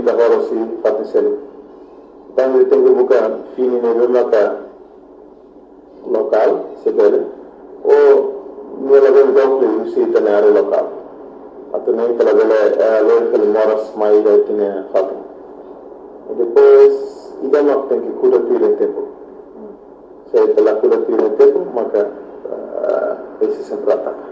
Agora sim, fate selo. Então eu tenho que buscar fini no local, se quer, ou no level da o se tem área local. Até nem que level que moras mais já tinha fato. E depois idama tem que cuidar do tempo. Se ela cuida do tempo, mas esse sempre ataca.